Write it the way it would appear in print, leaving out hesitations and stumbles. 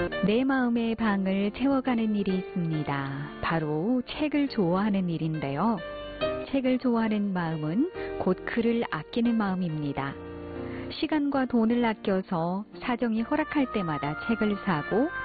내 마음의 방을 채워가는 일이 있습니다. 바로 책을 좋아하는 일인데요. 책을 좋아하는 마음은 곧 글을 아끼는 마음입니다. 시간과 돈을 아껴서 사정이 허락할 때마다 책을 사고